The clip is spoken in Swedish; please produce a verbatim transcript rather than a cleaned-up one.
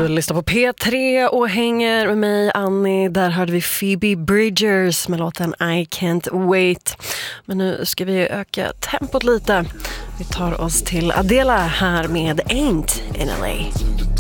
Du lyssnar på P tre och hänger med mig, Annie. Där hörde vi Phoebe Bridgers med låten I Can't Wait. Men nu ska vi öka tempot lite. Vi tar oss till Adele här med Ain't in L A.